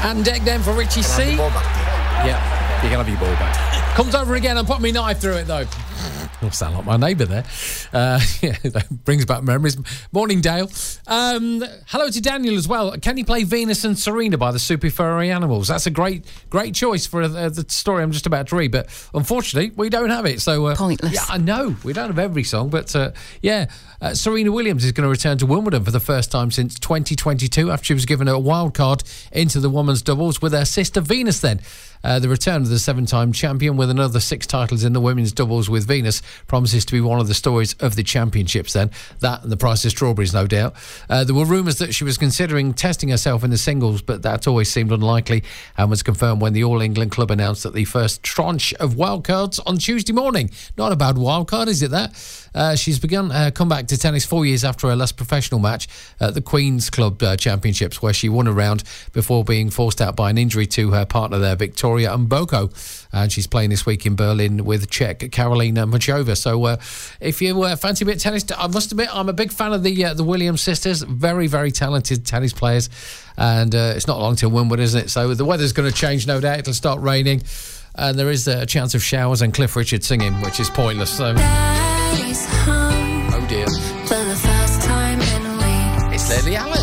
And deck then for Richie C. Yeah, you can have your ball back. Comes over again and put me knife through it, though. I'll sound like my neighbour there. Yeah, that brings back memories. Morning, Dale. Hello to Daniel as well. Can you play Venus and Serena by the Super Furry Animals? That's a great choice for the story I'm just about to read, but unfortunately, we don't have it. So pointless. Yeah, I know. We don't have every song, but Serena Williams is going to return to Wimbledon for the first time since 2022 after she was given a wild card into the women's doubles with her sister Venus then. The return of the 7-time champion with another 6 titles in the women's doubles with Venus promises to be one of the stories of the championships then. That and the price of strawberries, no doubt. There were rumours that she was considering testing herself in the singles, but that always seemed unlikely and was confirmed when the All England club announced that the first tranche of wildcards on Tuesday morning. Not a bad wildcard, is it that? She's begun her comeback to tennis 4 years after her last professional match at the Queen's Club Championships, where she won a round before being forced out by an injury to her partner there, Victoria Mboko. And she's playing this week in Berlin with Czech Karolina Muchova. So if you fancy a bit of tennis, I must admit I'm a big fan of the Williams sisters. Very, very talented tennis players. And it's not long till Wimbledon, isn't it? So the weather's going to change, no doubt. It'll start raining. And there is a chance of showers and Cliff Richard singing, which is pointless. So, oh dear. For the first time in a week. It's Lily Allen.